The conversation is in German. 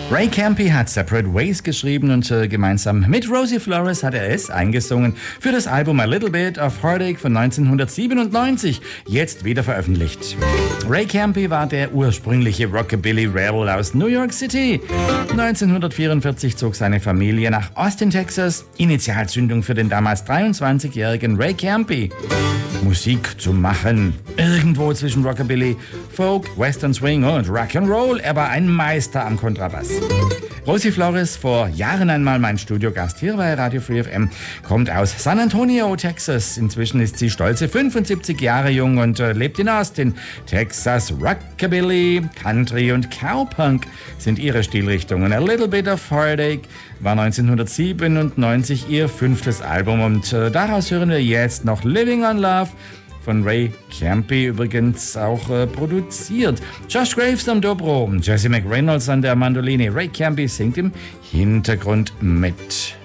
Ray Campy hat Separate Ways geschrieben und gemeinsam mit Rosie Flores hat er es eingesungen für das Album A Little Bit of Heartache von 1997, jetzt wieder veröffentlicht. Ray Campy war der ursprüngliche Rockabilly Rebel aus New York City. 1944 zog seine Familie nach Austin, Texas, Initialzündung für den damals 23-jährigen Ray Campy. Musik zu machen, irgendwo zwischen Rockabilly, Folk, Western Swing und Rock'n'Roll. Er war ein Meister am Kontrabass. Rosie Flores, vor Jahren einmal mein Studiogast hier bei Radio Free FM, kommt aus San Antonio, Texas. Inzwischen ist sie stolze 75 Jahre jung und lebt in Austin. Texas Rockabilly, Country und Cowpunk sind ihre Stilrichtungen. A Little Bit of Heartache war 1997 ihr 5. Album und daraus hören wir jetzt noch Living on Love, von Ray Campy übrigens auch produziert. Josh Graves am Dobro, Jesse McReynolds an der Mandoline. Ray Campy singt im Hintergrund mit.